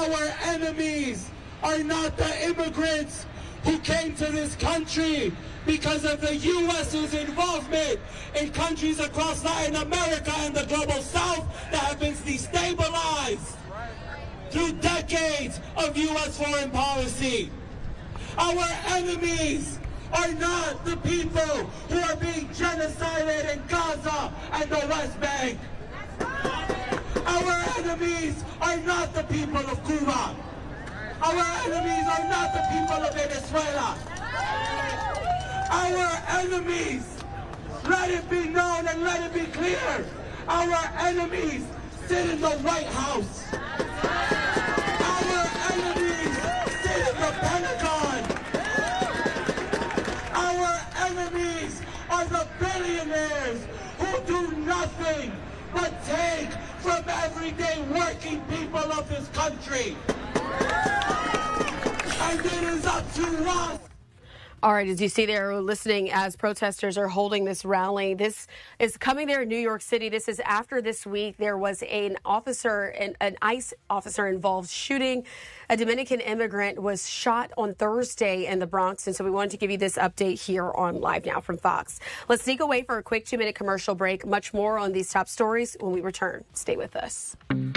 Our enemies are not the immigrants who came to this country because of the U.S.'s involvement in countries across Latin America and the global south that have been destabilized through decades of U.S. foreign policy. Our enemies are not the people who are being genocided in Gaza and the West Bank. Our enemies are not the people of Cuba. Our enemies are not the people of Venezuela. Our enemies, let it be known and let it be clear, our enemies sit in the White House. Our enemies sit in the Pentagon. Our enemies are the billionaires who do nothing but take from everyday working people of this country. And it is up to us. All right, as you see there, listening as protesters are holding this rally. This is coming there in New York City. This is after this week there was an ICE officer involved shooting. A Dominican immigrant was shot on Thursday in the Bronx. And so we wanted to give you this update here on Live Now from Fox. Let's sneak away for a quick 2-minute commercial break. Much more on these top stories when we return. Stay with us.